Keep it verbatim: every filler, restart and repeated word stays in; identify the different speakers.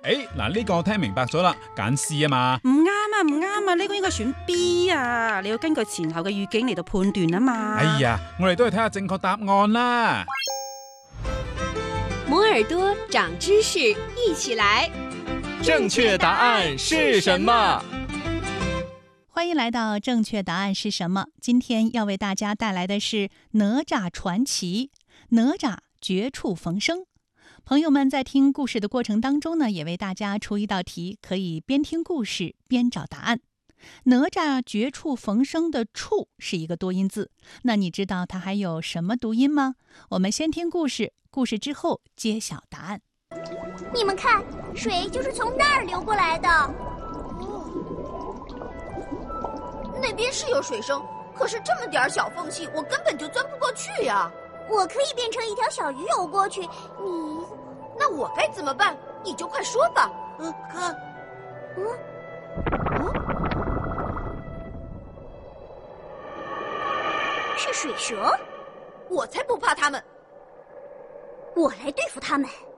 Speaker 1: 誒，嗱呢個我聽明白咗啦，揀 C 啊嘛。
Speaker 2: 唔啱啊，唔啱啊，呢個應該選 B 啊，你要根據前後嘅語境嚟到判斷啊嘛。
Speaker 1: 哎呀，我哋都係睇下正確答案啦。
Speaker 3: 摩耳朵長知識，一起來。
Speaker 4: 正確答案是什麼？
Speaker 5: 歡迎來到正確答案是什麼？今天要為大家帶來的是哪吒傳奇，哪吒絕處逢生。朋友們在聽故事的過程當中呢，也為大家出一道題，可以邊聽故事邊找答案。哪吒絕處逢生的處是一個多音字，那你知道它還有什麼讀音嗎？我們先聽故事，故事之後揭曉答案。
Speaker 6: 你們看，水就是從那兒流過來的。
Speaker 7: 那邊是有水聲，可是這麼點小縫隙，我根本就鑽不過去呀。
Speaker 6: 我可以變成一條小魚游過去，你……
Speaker 7: 那我該怎麼辦？你就快說吧。
Speaker 6: 嗯，看，嗯，嗯，是水蛇，
Speaker 7: 我才不怕他們，
Speaker 6: 我來對付他們。